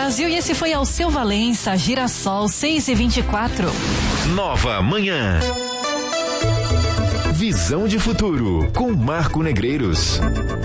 Brasil, e esse foi Alceu Valença, Girassol 6h24. Nova Manhã. Visão de futuro com Marco Negreiros.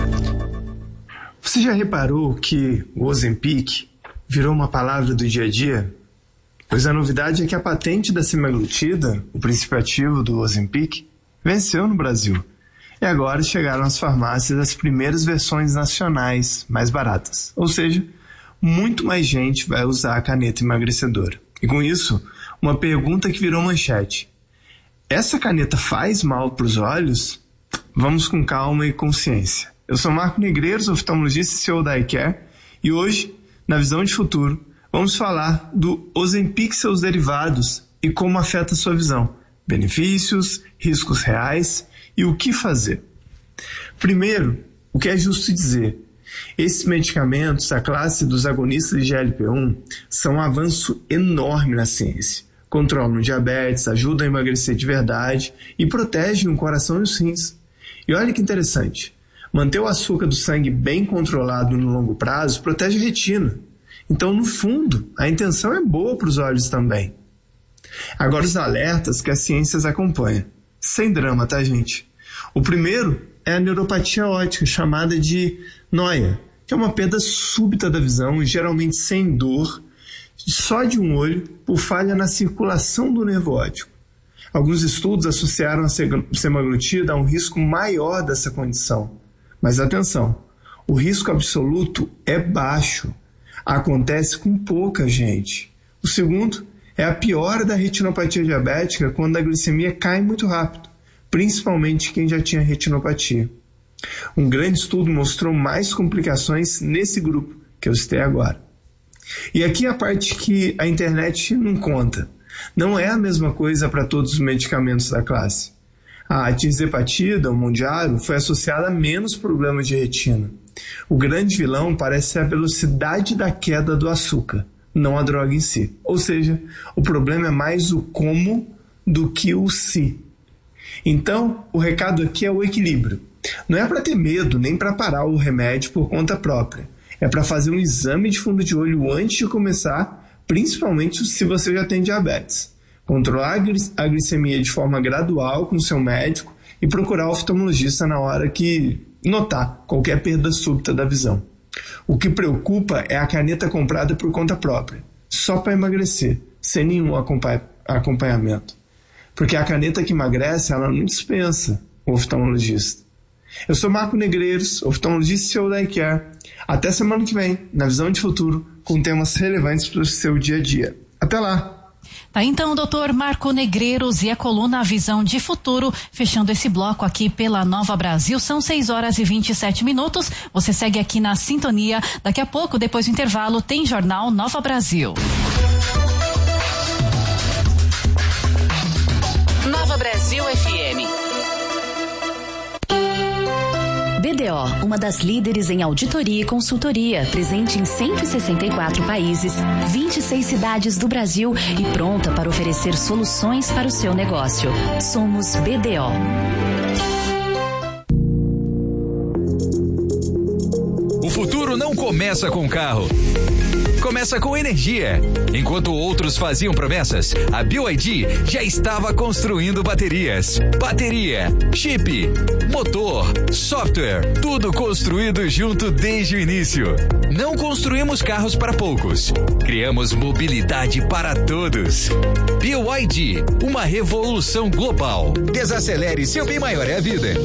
Você já reparou que o Ozempic virou uma palavra do dia a dia? Pois a novidade é que a patente da semaglutida, o princípio ativo do Ozempic, venceu no Brasil. E agora chegaram às farmácias as primeiras versões nacionais mais baratas. Ou seja, muito mais gente vai usar a caneta emagrecedora. E com isso, uma pergunta que virou manchete. Essa caneta faz mal para os olhos? Vamos com calma e consciência. Eu sou Marco Negreiros, oftalmologista e CEO da iCare, e hoje, na Visão de Futuro, vamos falar do Ozempic e seus derivados e como afeta a sua visão, benefícios, riscos reais e o que fazer. Primeiro, o que é justo dizer, esses medicamentos, a classe dos agonistas de GLP-1, são um avanço enorme na ciência. Controlam o diabetes, ajudam a emagrecer de verdade e protegem o coração e os rins. E olha que interessante, manter o açúcar do sangue bem controlado no longo prazo protege a retina. Então, no fundo, a intenção é boa para os olhos também. Agora os alertas que a ciência acompanha. Sem drama, tá, gente? O primeiro é a neuropatia óptica, chamada de noia, que é uma perda súbita da visão e geralmente sem dor, só de um olho, por falha na circulação do nervo óptico. Alguns estudos associaram a semaglutida a um risco maior dessa condição. Mas atenção, o risco absoluto é baixo. Acontece com pouca gente. O segundo é a piora da retinopatia diabética quando a glicemia cai muito rápido, principalmente quem já tinha retinopatia. Um grande estudo mostrou mais complicações nesse grupo que eu citei agora. E aqui a parte que a internet não conta. Não é a mesma coisa para todos os medicamentos da classe. A tirzepatida, o Mounjaro, foi associada a menos problemas de retina. O grande vilão parece ser a velocidade da queda do açúcar, não a droga em si. Ou seja, o problema é mais o como do que o se. Então, o recado aqui é o equilíbrio. Não é para ter medo, nem para parar o remédio por conta própria. É para fazer um exame de fundo de olho antes de começar, principalmente se você já tem diabetes. Controlar a glicemia de forma gradual com seu médico e procurar o oftalmologista na hora que notar qualquer perda súbita da visão. O que preocupa é a caneta comprada por conta própria, só para emagrecer, sem nenhum acompanhamento. Porque a caneta que emagrece, ela não dispensa o oftalmologista. Eu sou Marco Negreiros, oftalmologista e CEO da iCare. Até semana que vem, na Visão de Futuro, com temas relevantes para o seu dia a dia. Até lá! Tá, então, doutor Marco Negreiros e a coluna Visão de Futuro, fechando esse bloco aqui pela Nova Brasil. São 6h27. Você segue aqui na sintonia. Daqui a pouco, depois do intervalo, tem Jornal Nova Brasil. Nova Brasil FM. BDO, uma das líderes em auditoria e consultoria, presente em 164 países, 26 cidades do Brasil e pronta para oferecer soluções para o seu negócio. Somos BDO. O futuro não começa com carro. Começa com energia. Enquanto outros faziam promessas, a BYD já estava construindo baterias. Bateria, chip, motor, software, tudo construído junto desde o início. Não construímos carros para poucos. Criamos mobilidade para todos. BYD, uma revolução global. Desacelere, seu bem maior é a vida.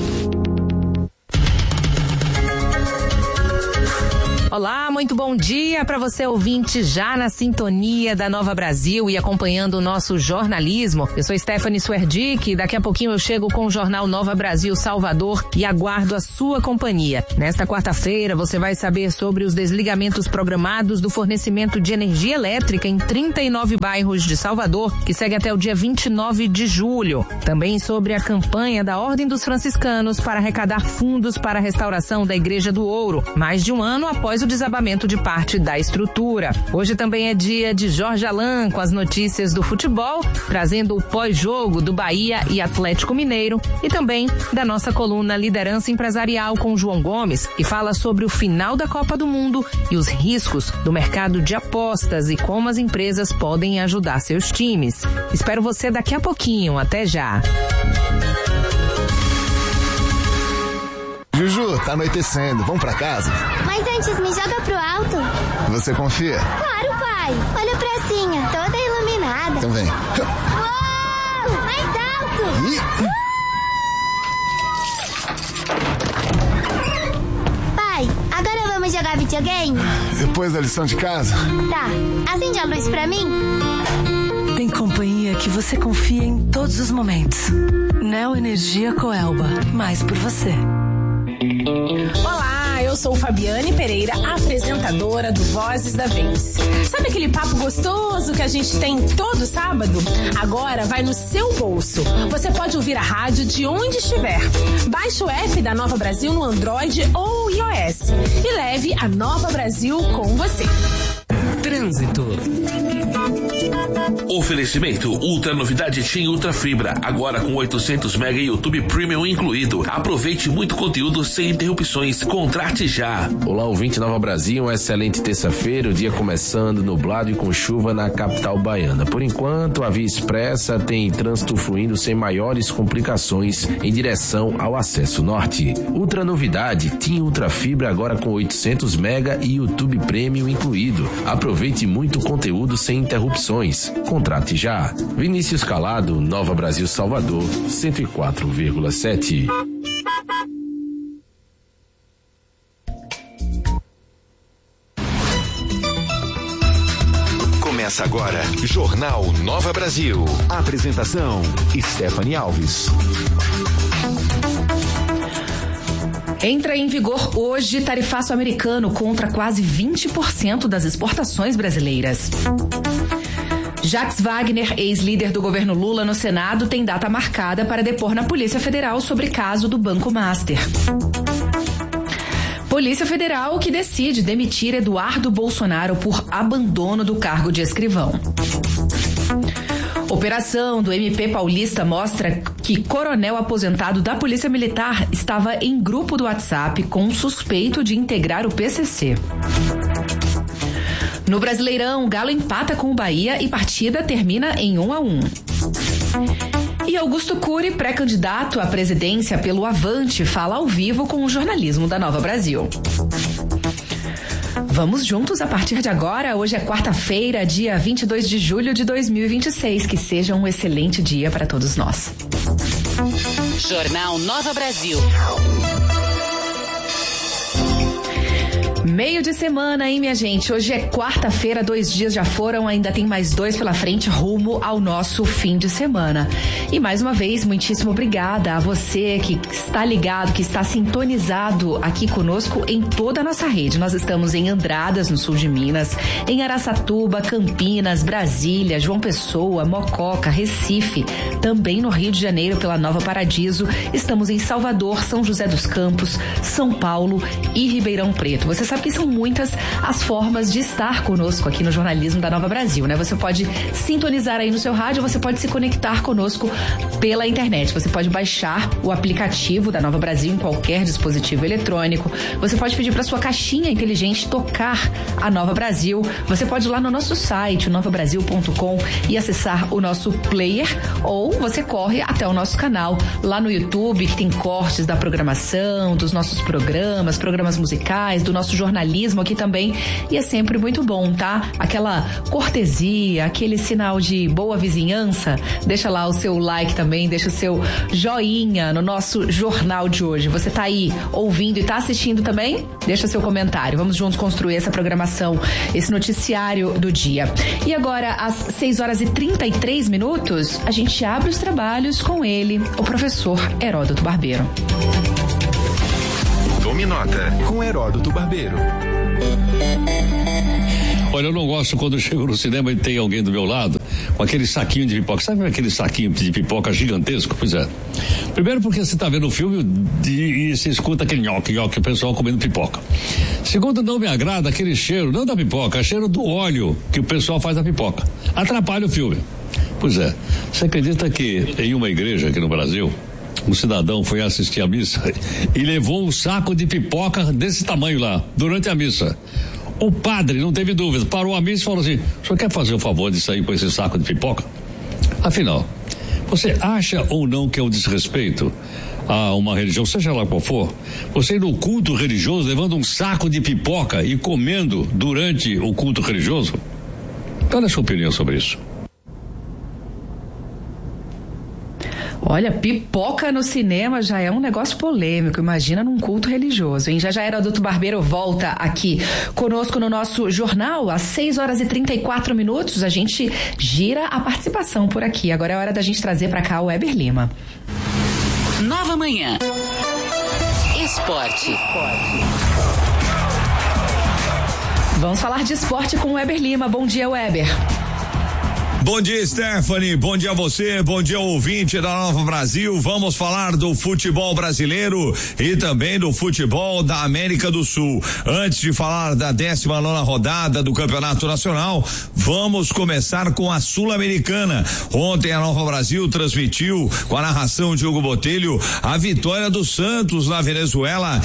Olá, muito bom dia para você ouvinte já na sintonia da Nova Brasil e acompanhando o nosso jornalismo. Eu sou Stephanie Swerdick e daqui a pouquinho eu chego com o Jornal Nova Brasil Salvador e aguardo a sua companhia. Nesta quarta-feira você vai saber sobre os desligamentos programados do fornecimento de energia elétrica em 39 bairros de Salvador, que segue até o dia 29 de julho. Também sobre a campanha da Ordem dos Franciscanos para arrecadar fundos para a restauração da Igreja do Ouro, mais de um ano após o o desabamento de parte da estrutura. Hoje também é dia de Jorge Alain, com as notícias do futebol, trazendo o pós-jogo do Bahia e Atlético Mineiro, e também da nossa coluna Liderança Empresarial com João Gomes, que fala sobre o final da Copa do Mundo e os riscos do mercado de apostas e como as empresas podem ajudar seus times. Espero você daqui a pouquinho. Até já. Juju, tá anoitecendo. Vamos pra casa? Mas antes, me joga pro alto. Você confia? Claro, pai. Olha a pracinha, toda iluminada. Então vem. Uou! Mais alto! Pai, agora vamos jogar videogame? Depois da lição de casa? Tá. Acende a luz pra mim? Tem companhia que você confia em todos os momentos. Neo Energia Coelba. Mais por você. Olá, eu sou Fabiane Pereira, apresentadora do Vozes da Vez. Sabe aquele papo gostoso que a gente tem todo sábado? Agora vai no seu bolso. Você pode ouvir a rádio de onde estiver. Baixe o app da Nova Brasil no Android ou iOS e leve a Nova Brasil com você. Trânsito. Oferecimento Ultra Novidade TIM Ultra Fibra, agora com 800 MB YouTube Premium incluído. Aproveite muito conteúdo sem interrupções. Contrate já. Olá, ouvinte Nova Brasil, uma excelente terça-feira, o dia começando nublado e com chuva na capital baiana. Por enquanto, a Via Expressa tem trânsito fluindo sem maiores complicações em direção ao acesso norte. Ultra Novidade TIM Ultra Fibra, agora com 800 MB e YouTube Premium incluído. Aproveite muito conteúdo sem interrupções. Contrate já. Vinícius Calado, Nova Brasil Salvador, 104,7. Começa agora, Jornal Nova Brasil. Apresentação, Stephanie Alves. Entra em vigor hoje tarifaço americano contra quase 20% das exportações brasileiras. Jacques Wagner, ex-líder do governo Lula no Senado, tem data marcada para depor na Polícia Federal sobre caso do Banco Master. Polícia Federal que decide demitir Eduardo Bolsonaro por abandono do cargo de escrivão. Operação do MP Paulista mostra que coronel aposentado da Polícia Militar estava em grupo do WhatsApp com um suspeito de integrar o PCC. No Brasileirão, o Galo empata com o Bahia e partida termina em 1-1. E Augusto Cury, pré-candidato à presidência pelo Avante, fala ao vivo com o jornalismo da Nova Brasil. Vamos juntos a partir de agora. Hoje é quarta-feira, dia 22 de julho de 2026. Que seja um excelente dia para todos nós. Jornal Nova Brasil. Meio de semana, hein, minha gente? Hoje é quarta-feira, 2 dias já foram, ainda tem mais 2 pela frente, rumo ao nosso fim de semana. E mais uma vez, muitíssimo obrigada a você que está ligado, que está sintonizado aqui conosco em toda a nossa rede. Nós estamos em Andradas, no sul de Minas, em Araçatuba, Campinas, Brasília, João Pessoa, Mococa, Recife, também no Rio de Janeiro pela Nova Paradiso. Estamos em Salvador, São José dos Campos, São Paulo e Ribeirão Preto. Você sabe que são muitas as formas de estar conosco aqui no jornalismo da Nova Brasil, né? Você pode sintonizar aí no seu rádio, você pode se conectar conosco pela internet, você pode baixar o aplicativo da Nova Brasil em qualquer dispositivo eletrônico, você pode pedir para sua caixinha inteligente tocar a Nova Brasil, você pode ir lá no nosso site, novabrasil.com, e acessar o nosso player, ou você corre até o nosso canal lá no YouTube, que tem cortes da programação, dos nossos programas musicais, do nosso jornalismo aqui também, e é sempre muito bom, tá? Aquela cortesia, aquele sinal de boa vizinhança, deixa lá o seu like também, deixa o seu joinha no nosso jornal de hoje. Você tá aí ouvindo e tá assistindo também? Deixa seu comentário, vamos juntos construir essa programação, esse noticiário do dia. E agora, às 6h33, a gente abre os trabalhos com ele, o professor Heródoto Barbeiro. Tome nota com Heródoto Barbeiro. Olha, eu não gosto quando eu chego no cinema e tem alguém do meu lado com aquele saquinho de pipoca. Sabe aquele saquinho de pipoca gigantesco? Pois é. Primeiro porque você está vendo o filme e você escuta aquele nhoque, o pessoal comendo pipoca. Segundo, não me agrada aquele cheiro, não da pipoca, é cheiro do óleo que o pessoal faz da pipoca. Atrapalha o filme. Pois é, você acredita que em uma igreja aqui no Brasil, um cidadão foi assistir a missa e levou um saco de pipoca desse tamanho lá, durante a missa. O padre, não teve dúvida, parou a missa e falou assim: o senhor quer fazer o favor de sair com esse saco de pipoca? Afinal, você acha ou não que é um desrespeito a uma religião, seja lá qual for, você ir no culto religioso levando um saco de pipoca e comendo durante o culto religioso? Qual é a sua opinião sobre isso? Olha, pipoca no cinema já é um negócio polêmico, imagina num culto religioso, hein? Já Heródoto Barbeiro volta aqui conosco no nosso jornal, às 6h34, a gente gira a participação por aqui. Agora é hora da gente trazer pra cá o Weber Lima. Nova Manhã. Esporte. Vamos falar de esporte com o Weber Lima. Bom dia, Weber. Bom dia, Stephanie, bom dia a você, bom dia ouvinte da Nova Brasil. Vamos falar do futebol brasileiro e também do futebol da América do Sul. Antes de falar da 19ª rodada do Campeonato Nacional, vamos começar com a Sul-Americana. Ontem a Nova Brasil transmitiu, com a narração de Hugo Botelho, a vitória do Santos na Venezuela,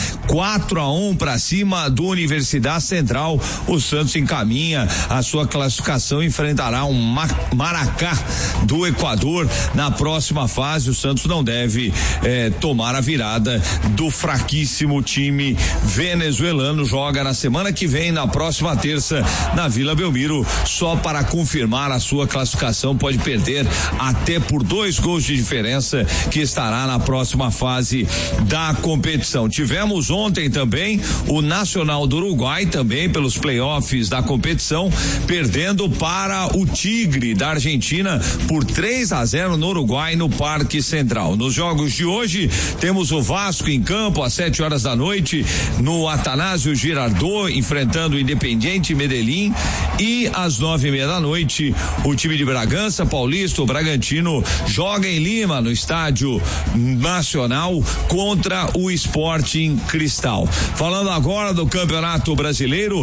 4-1 para cima do Universidade Central. O Santos encaminha a sua classificação e enfrentará um Maracá do Equador na próxima fase. O Santos não deve tomar a virada do fraquíssimo time venezuelano. Joga na semana que vem, na próxima terça, na Vila Belmiro, só para confirmar a sua classificação. Pode perder até por 2 gols de diferença, que estará na próxima fase da competição. Tivemos ontem também o Nacional do Uruguai, também pelos playoffs da competição, perdendo para o Tigre da Argentina por 3-0 no Uruguai, no Parque Central. Nos jogos de hoje temos o Vasco em campo às 7h da noite no Atanásio Girardot, enfrentando o Independiente Medellín, e às 9h30 da noite o time de Bragança Paulista, o Bragantino, joga em Lima, no Estádio Nacional, contra o Sporting Cristal. Falando agora do Campeonato Brasileiro,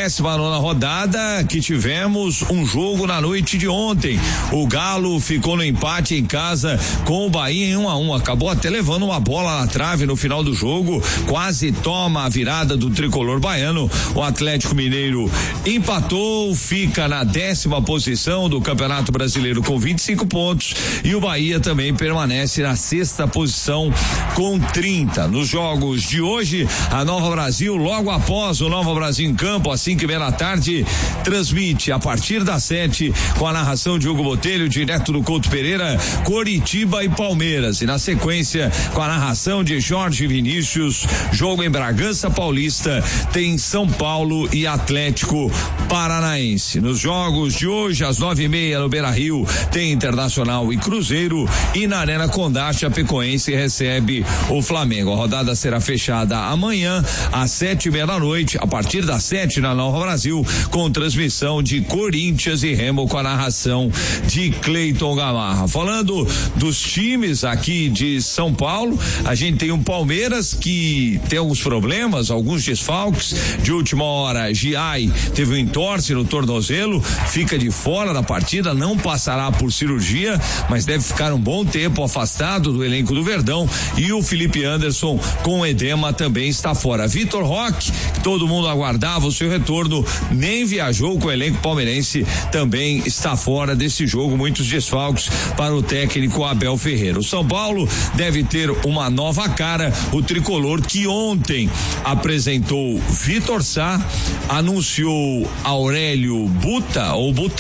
19ª rodada, que tivemos um jogo na noite de ontem. O Galo ficou no empate em casa com o Bahia em 1-1. Acabou até levando uma bola na trave no final do jogo, quase toma a virada do tricolor baiano. O Atlético Mineiro empatou, fica na 10ª posição do Campeonato Brasileiro com 25 pontos, e o Bahia também permanece na 6ª posição com 30. Nos jogos de hoje, a Nova Brasil, logo após o Nova Brasil em campo, às 5h30 da tarde, transmite a partir das 7h, com a narração de Hugo Botelho, direto do Couto Pereira, Coritiba e Palmeiras, e na sequência, com a narração de Jorge Vinícius, jogo em Bragança Paulista, tem São Paulo e Atlético Paranaense. Nos jogos de hoje, às 9h30 no Beira-Rio, tem Internacional e Cruzeiro, e na Arena Condá, Chapecoense recebe o Flamengo. A rodada será fechada amanhã às 7h30 da noite, a partir das 7h na Nova Brasil, com transmissão de Corinthians e Remo, com a narração de Cleiton Gamarra. Falando dos times aqui de São Paulo, a gente tem um Palmeiras que tem alguns problemas, alguns desfalques de última hora. Giai teve um entorse no tornozelo, fica de fora da partida, não passará por cirurgia, mas deve ficar um bom tempo afastado do elenco do Verdão, e o Felipe Anderson com edema também está fora. Vitor Roque, que todo mundo aguardava o seu retorno, nem viajou com o elenco palmeirense, também está fora desse jogo. Muitos desfalques para o técnico Abel Ferreira. O São Paulo deve ter uma nova cara. O tricolor, que ontem apresentou Vitor Sá, anunciou Aurélio Buta,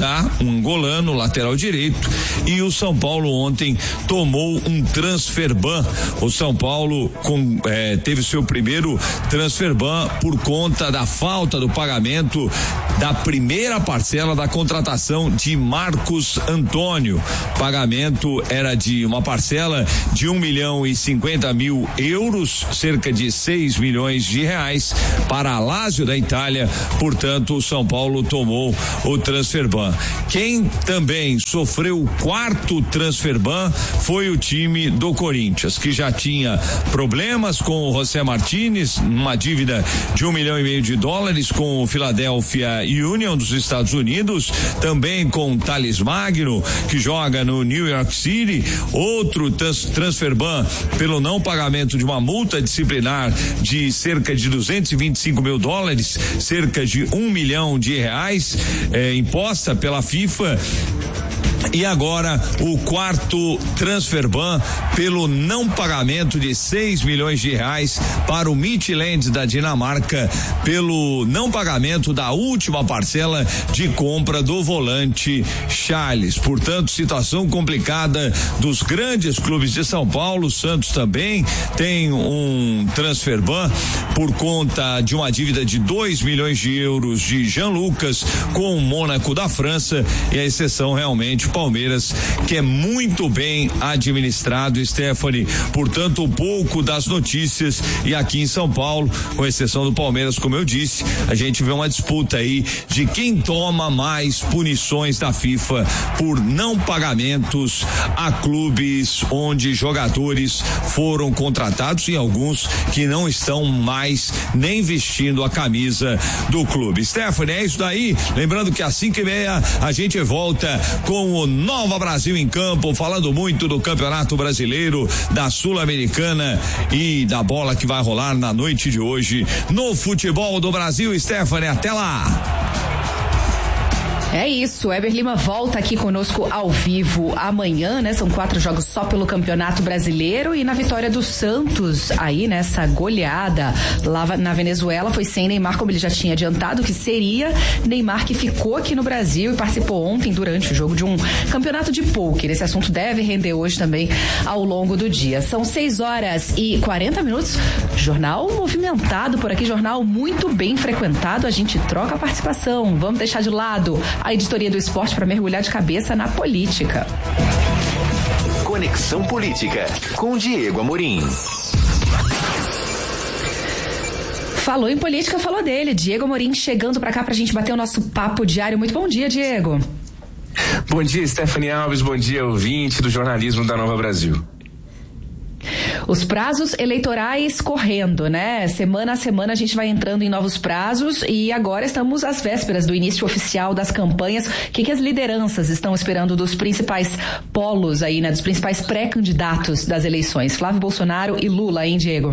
um angolano, lateral direito, e o São Paulo ontem tomou um transfer ban. O São Paulo teve seu primeiro transfer ban por conta da falta do pagamento da primeira parcela da contratação de Marcos Antônio. Pagamento era de uma parcela de 1.050.000 euros, cerca de 6 milhões de reais, para a Lazio da Itália. Portanto, o São Paulo tomou o transfer ban. Quem também sofreu o 4º transfer ban foi o time do Corinthians, que já tinha problemas com o José Martínez, uma dívida de $1,5 milhão com o Philadelphia Union dos Estados Unidos, também com Thales Magno, que joga no New York City. Outro transfer ban pelo não pagamento de uma multa disciplinar de cerca de $225 mil, cerca de R$1 milhão, imposta pela FIFA. E agora o 4º transfer ban pelo não pagamento de 6 milhões de reais para o Midtjylland da Dinamarca, pelo não pagamento da última parcela de compra do volante Charles. Portanto, situação complicada dos grandes clubes de São Paulo. O Santos também tem um transfer ban por conta de uma dívida de 2 milhões de euros de Jean Lucas com o Mônaco da França, e a exceção realmente Palmeiras, que é muito bem administrado, Stephanie. Portanto, um pouco das notícias. E aqui em São Paulo, com exceção do Palmeiras, como eu disse, a gente vê uma disputa aí de quem toma mais punições da FIFA por não pagamentos a clubes onde jogadores foram contratados e alguns que não estão mais nem vestindo a camisa do clube. Stephanie, é isso daí. Lembrando que às 5:30 a gente volta com o Nova Brasil em campo, falando muito do Campeonato Brasileiro, da Sul-Americana e da bola que vai rolar na noite de hoje no futebol do Brasil. Stephanie, até lá! É isso, Eber Lima volta aqui conosco ao vivo amanhã, né? São 4 jogos só pelo Campeonato Brasileiro, e na vitória do Santos aí nessa goleada lá na Venezuela foi sem Neymar, como ele já tinha adiantado que seria. Neymar, que ficou aqui no Brasil e participou ontem durante o jogo de um campeonato de pôquer. Esse assunto deve render hoje também ao longo do dia. São 6:40. Jornal movimentado por aqui, jornal muito bem frequentado. A gente troca a participação. Vamos deixar de lado a editoria do esporte para mergulhar de cabeça na política. Conexão Política, com Diego Amorim. Falou em política, falou dele. Diego Amorim chegando para cá pra gente bater o nosso papo diário. Muito bom dia, Diego. Bom dia, Stephanie Alves. Bom dia, ouvinte do jornalismo da Nova Brasil. Os prazos eleitorais correndo, né? Semana a semana a gente vai entrando em novos prazos, e agora estamos às vésperas do início oficial das campanhas. O que as lideranças estão esperando dos principais polos aí, né? Dos principais pré-candidatos das eleições? Flávio Bolsonaro e Lula, hein, Diego?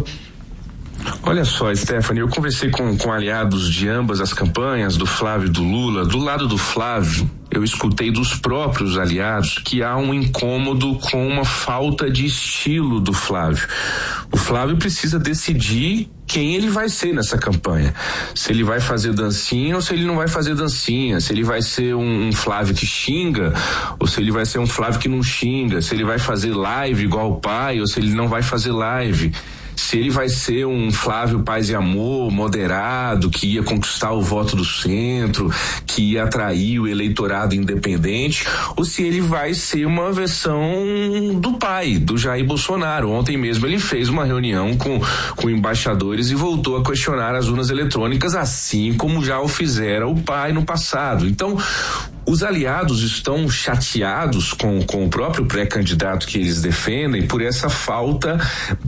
Olha só, Stephanie, eu conversei com aliados de ambas as campanhas, do Flávio e do Lula. Do lado do Flávio, eu escutei dos próprios aliados que há um incômodo com uma falta de estilo do Flávio. O Flávio precisa decidir quem ele vai ser nessa campanha. Se ele vai fazer dancinha ou se ele não vai fazer dancinha. Se ele vai ser um Flávio que xinga ou se ele vai ser um Flávio que não xinga. Se ele vai fazer live igual o pai ou se ele não vai fazer live. Se ele vai ser um Flávio Paz e Amor, moderado, que ia conquistar o voto do centro, que ia atrair o eleitorado independente, ou se ele vai ser uma versão do pai, do Jair Bolsonaro. Ontem mesmo ele fez uma reunião com embaixadores e voltou a questionar as urnas eletrônicas, assim como já o fizera o pai no passado. Então, os aliados estão chateados com o próprio pré-candidato que eles defendem por essa falta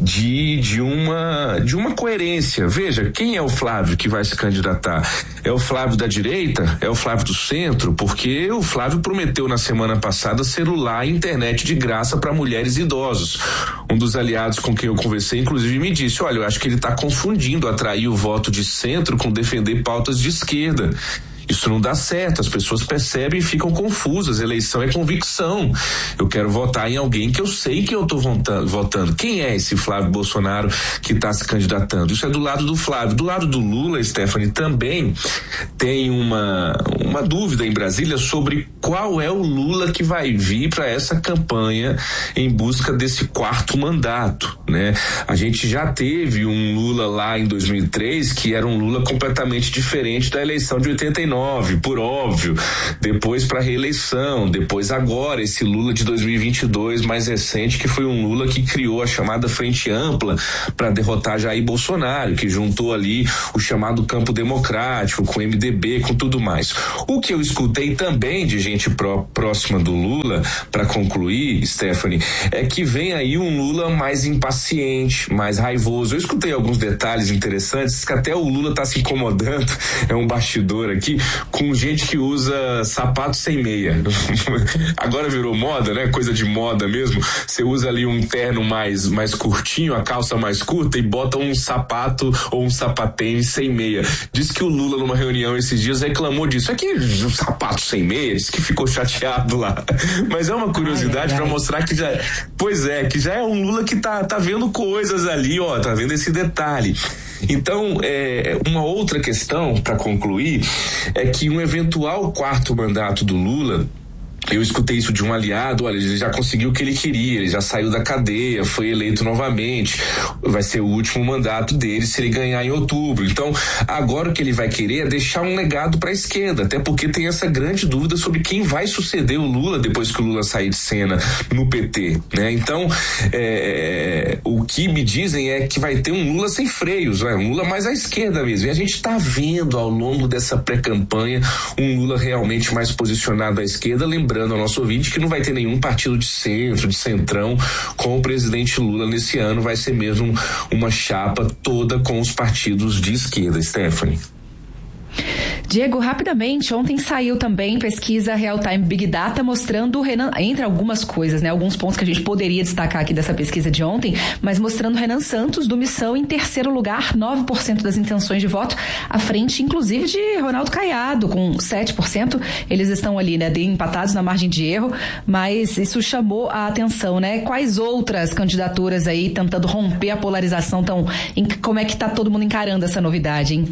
de uma coerência. Veja, quem é o Flávio que vai se candidatar? É o Flávio da direita? É o Flávio do centro? Porque o Flávio prometeu na semana passada celular e internet de graça para mulheres e idosos. Um dos aliados com quem eu conversei, inclusive, me disse: olha, eu acho que ele está confundindo atrair o voto de centro com defender pautas de esquerda. Isso não dá certo, as pessoas percebem e ficam confusas. Eleição é convicção. Eu quero votar em alguém que eu sei que eu estou votando. Quem é esse Flávio Bolsonaro que está se candidatando? Isso é do lado do Flávio. Do lado do Lula, Stephanie, também tem uma dúvida em Brasília sobre qual é o Lula que vai vir para essa campanha em busca desse 4º mandato, né? A gente já teve um Lula lá em 2003 que era um Lula completamente diferente da eleição de 89. 2019, por óbvio, depois para reeleição, depois agora esse Lula de 2022 mais recente, que foi um Lula que criou a chamada Frente Ampla para derrotar Jair Bolsonaro, que juntou ali o chamado campo democrático com o MDB, com tudo mais. O que eu escutei também de gente próxima do Lula, para concluir, Stephanie, é que vem aí um Lula mais impaciente, mais raivoso. Eu escutei alguns detalhes interessantes, que até o Lula tá se incomodando, é um bastidor aqui, com gente que usa sapato sem meia. Agora virou moda, né? Coisa de moda mesmo. Você usa ali um terno mais curtinho, a calça mais curta e bota um sapato ou um sapatênis sem meia. Diz que o Lula, numa reunião esses dias, reclamou disso. É que um sapato sem meia, diz que ficou chateado lá. Mas é uma curiosidade para mostrar que já, pois é, que já é um Lula que tá vendo coisas ali, ó, tá vendo esse detalhe. Então, uma outra questão para concluir é que um eventual quarto mandato do Lula, eu escutei isso de um aliado, olha, ele já conseguiu o que ele queria, ele já saiu da cadeia, foi eleito novamente, vai ser o último mandato dele se ele ganhar em outubro. Então, agora o que ele vai querer é deixar um legado para a esquerda, até porque tem essa grande dúvida sobre quem vai suceder o Lula depois que o Lula sair de cena no PT, né? Então, o que me dizem é que vai ter um Lula sem freios, né? Um Lula mais à esquerda mesmo. E a gente está vendo ao longo dessa pré-campanha um Lula realmente mais posicionado à esquerda, lembrando ao nosso ouvinte que não vai ter nenhum partido de centro, de centrão com o presidente Lula nesse ano, vai ser mesmo uma chapa toda com os partidos de esquerda. Stephanie. Diego, rapidamente, ontem saiu também pesquisa Real Time Big Data mostrando o Renan, entre algumas coisas, né, alguns pontos que a gente poderia destacar aqui dessa pesquisa de ontem, mas mostrando o Renan Santos do Missão em terceiro lugar, 9% das intenções de voto, à frente inclusive de Ronaldo Caiado com 7%, eles estão ali, né, empatados na margem de erro, mas isso chamou a atenção, né? Quais outras candidaturas aí tentando romper a polarização como é que tá todo mundo encarando essa novidade, hein?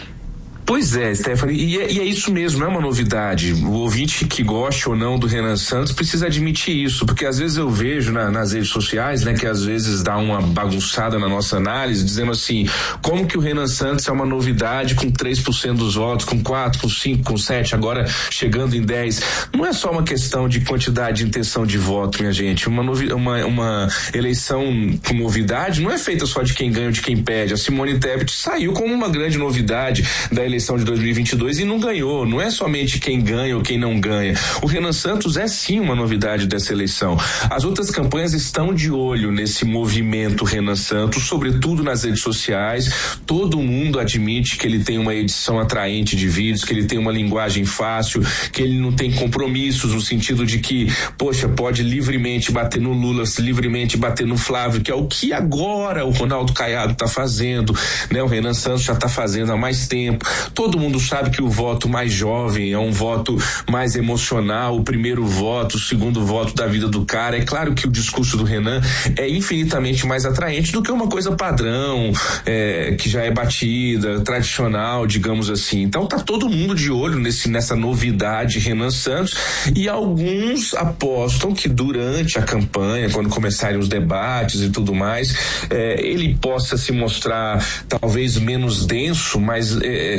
Pois é, Stephanie, e é isso mesmo, não é uma novidade. O ouvinte que goste ou não do Renan Santos precisa admitir isso, porque às vezes eu vejo nas redes sociais, né, que às vezes dá uma bagunçada na nossa análise, dizendo assim, como que o Renan Santos é uma novidade com 3% dos votos, com 4, com 5, com 7, agora chegando em 10. Não é só uma questão de quantidade de intenção de voto, minha gente. Uma eleição com novidade não é feita só de quem ganha ou de quem perde. A Simone Tebet saiu como uma grande novidade da eleição de 2022 e não ganhou. Não é somente quem ganha ou quem não ganha. O Renan Santos é sim uma novidade dessa eleição. As outras campanhas estão de olho nesse movimento Renan Santos, sobretudo nas redes sociais. Todo mundo admite que ele tem uma edição atraente de vídeos, que ele tem uma linguagem fácil, que ele não tem compromissos no sentido de que, poxa, pode livremente bater no Lula, livremente bater no Flávio, que é o que agora o Ronaldo Caiado está fazendo, né? O Renan Santos já está fazendo há mais tempo. Todo mundo sabe que o voto mais jovem é um voto mais emocional, o primeiro voto, o segundo voto da vida do cara. É claro que o discurso do Renan é infinitamente mais atraente do que uma coisa padrão, que já é batida, tradicional, digamos assim. Então tá todo mundo de olho nessa novidade Renan Santos, e alguns apostam que durante a campanha, quando começarem os debates e tudo mais, ele possa se mostrar talvez menos denso, mas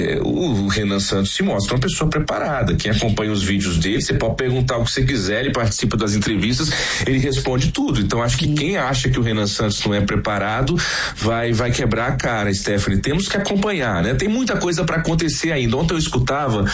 o Renan Santos se mostra uma pessoa preparada. Quem acompanha os vídeos dele, você pode perguntar o que você quiser, ele participa das entrevistas, ele responde tudo. Então acho que quem acha que o Renan Santos não é preparado vai quebrar a cara, Stephanie. Temos que acompanhar, né? Tem muita coisa para acontecer ainda. Ontem eu escutava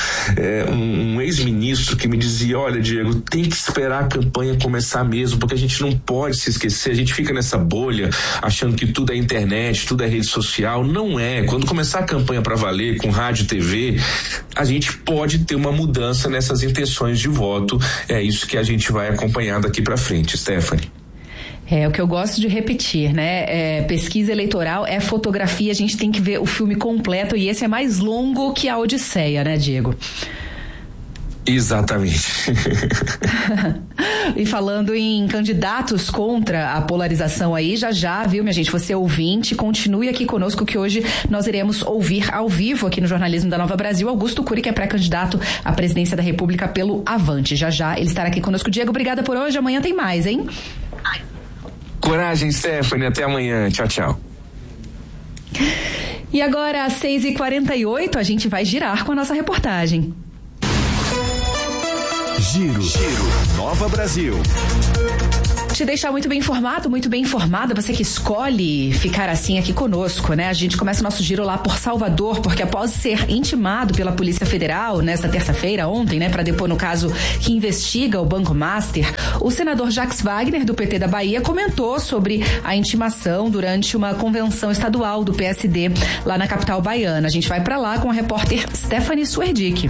um ex-ministro que me dizia, olha, Diego, tem que esperar a campanha começar mesmo, porque a gente não pode se esquecer, a gente fica nessa bolha achando que tudo é internet, tudo é rede social. Não é. Quando começar a campanha para valer, com rádio, TV, a gente pode ter uma mudança nessas intenções de voto. É isso que a gente vai acompanhar daqui para frente, Stephanie. É o que eu gosto de repetir, né? Pesquisa eleitoral é fotografia, a gente tem que ver o filme completo, e esse é mais longo que a Odisseia, né, Diego? Exatamente. E falando em candidatos contra a polarização aí, já, viu, minha gente, você ouvinte, continue aqui conosco que hoje nós iremos ouvir ao vivo aqui no Jornalismo da Nova Brasil, Augusto Cury, que é pré-candidato à presidência da República pelo Avante. Já ele estará aqui conosco. Diego, obrigada por hoje, amanhã tem mais, hein? Coragem, Stephanie, até amanhã. Tchau, tchau. E agora, às 6h48, a gente vai girar com a nossa reportagem. Giro. Nova Brasil. Te deixar muito bem informado, muito bem informada, você que escolhe ficar assim aqui conosco, né? A gente começa o nosso giro lá por Salvador, porque após ser intimado pela Polícia Federal nesta terça-feira, ontem, né, para depor no caso que investiga o Banco Master, o senador Jacques Wagner, do PT da Bahia, comentou sobre a intimação durante uma convenção estadual do PSD lá na capital baiana. A gente vai para lá com a repórter Stephanie Suerdick.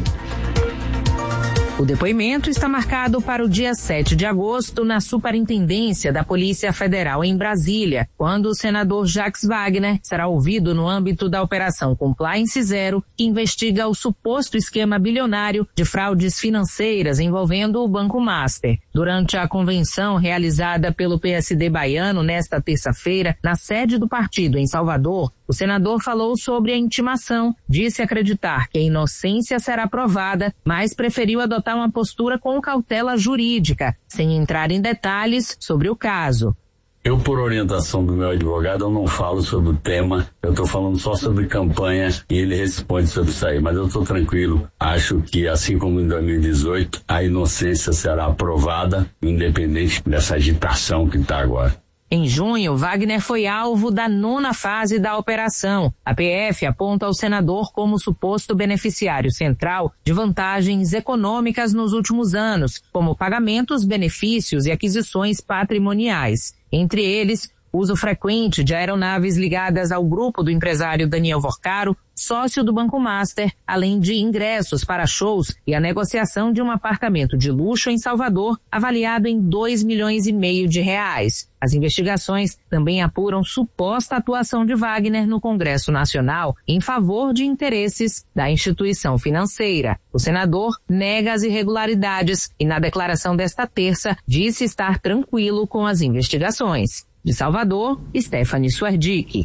O depoimento está marcado para o dia 7 de agosto na Superintendência da Polícia Federal em Brasília, quando o senador Jacques Wagner será ouvido no âmbito da Operação Compliance Zero, que investiga o suposto esquema bilionário de fraudes financeiras envolvendo o Banco Master. Durante a convenção realizada pelo PSD baiano nesta terça-feira, na sede do partido em Salvador, o senador falou sobre a intimação, disse acreditar que a inocência será provada, mas preferiu adotar uma postura com cautela jurídica, sem entrar em detalhes sobre o caso. Eu, por orientação do meu advogado, eu não falo sobre o tema, eu estou falando só sobre campanha e ele responde sobre isso aí, mas eu estou tranquilo. Acho que, assim como em 2018, a inocência será aprovada, independente dessa agitação que está agora. Em junho, Wagner foi alvo da 9ª fase da operação. A PF aponta o senador como suposto beneficiário central de vantagens econômicas nos últimos anos, como pagamentos, benefícios e aquisições patrimoniais. Entre eles, uso frequente de aeronaves ligadas ao grupo do empresário Daniel Vorcaro, sócio do Banco Master, além de ingressos para shows e a negociação de um apartamento de luxo em Salvador, avaliado em R$2,5 milhões. As investigações também apuram suposta atuação de Wagner no Congresso Nacional em favor de interesses da instituição financeira. O senador nega as irregularidades e, na declaração desta terça, disse estar tranquilo com as investigações. De Salvador, Stephanie Suerdick.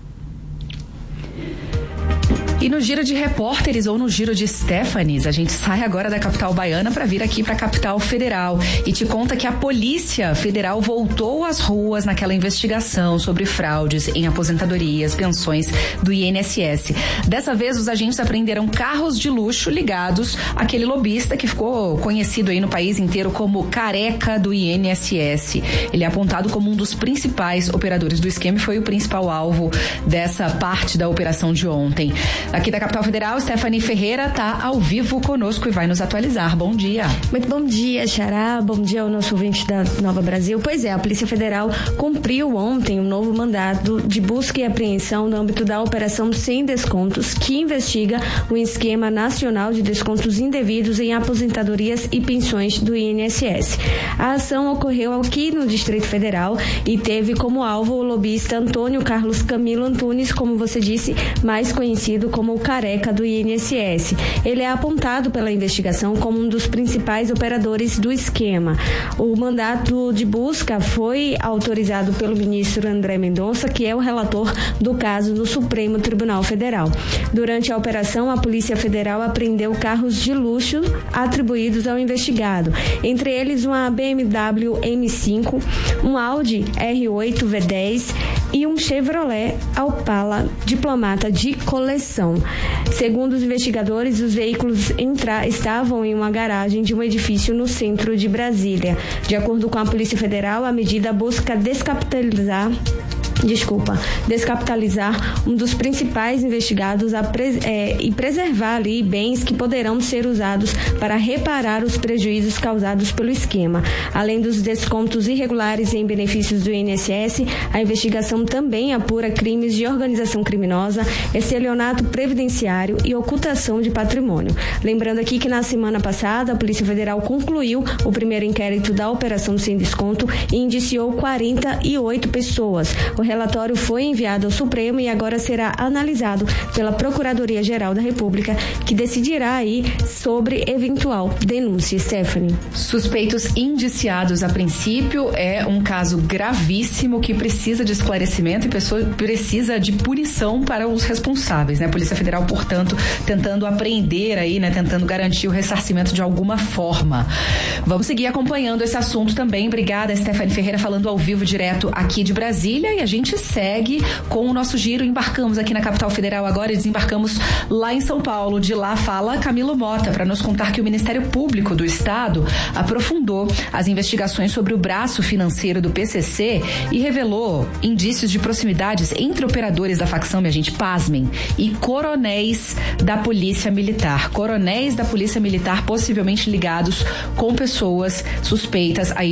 E no giro de repórteres ou no giro de Stephanies, a gente sai agora da capital baiana para vir aqui para a capital federal e te conta que a Polícia Federal voltou às ruas naquela investigação sobre fraudes em aposentadorias, pensões do INSS. Dessa vez, os agentes apreenderam carros de luxo ligados àquele lobista que ficou conhecido aí no país inteiro como Careca do INSS. Ele é apontado como um dos principais operadores do esquema e foi o principal alvo dessa parte da operação de ontem. Aqui da capital federal, Stephanie Ferreira está ao vivo conosco e vai nos atualizar. Bom dia. Muito bom dia, Xará. Bom dia ao nosso ouvinte da Nova Brasil. Pois é, a Polícia Federal cumpriu ontem um novo mandado de busca e apreensão no âmbito da Operação Sem Descontos, que investiga o esquema nacional de descontos indevidos em aposentadorias e pensões do INSS. A ação ocorreu aqui no Distrito Federal e teve como alvo o lobista Antônio Carlos Camilo Antunes, como você disse, mais conhecido como o Careca do INSS. Ele é apontado pela investigação como um dos principais operadores do esquema. O mandato de busca foi autorizado pelo ministro André Mendonça, que é o relator do caso no Supremo Tribunal Federal. Durante a operação, a Polícia Federal apreendeu carros de luxo atribuídos ao investigado, entre eles uma BMW M5, um Audi R8 V10 e um Chevrolet Opala Diplomata de coleção. Segundo os investigadores, os veículos estavam em uma garagem de um edifício no centro de Brasília. De acordo com a Polícia Federal, a medida busca descapitalizar um dos principais investigados e preservar ali bens que poderão ser usados para reparar os prejuízos causados pelo esquema. Além dos descontos irregulares em benefícios do INSS, a investigação também apura crimes de organização criminosa, estelionato previdenciário e ocultação de patrimônio. Lembrando aqui que na semana passada a Polícia Federal concluiu o primeiro inquérito da Operação Sem Desconto e indiciou 48 pessoas. O relatório foi enviado ao Supremo e agora será analisado pela Procuradoria-Geral da República, que decidirá aí sobre eventual denúncia. Stephanie. Suspeitos indiciados a princípio é um caso gravíssimo que precisa de esclarecimento e precisa de punição para os responsáveis, né? A Polícia Federal, portanto, tentando apreender aí, né? Tentando garantir o ressarcimento de alguma forma. Vamos seguir acompanhando esse assunto também. Obrigada, Stephanie Ferreira, falando ao vivo direto aqui de Brasília, e a gente gente segue com o nosso giro. Embarcamos aqui na capital federal agora e desembarcamos lá em São Paulo. De lá fala Camilo Mota para nos contar que o Ministério Público do Estado aprofundou as investigações sobre o braço financeiro do PCC e revelou indícios de proximidades entre operadores da facção, minha gente, pasmem, e coronéis da Polícia Militar. Coronéis da Polícia Militar possivelmente ligados com pessoas suspeitas aí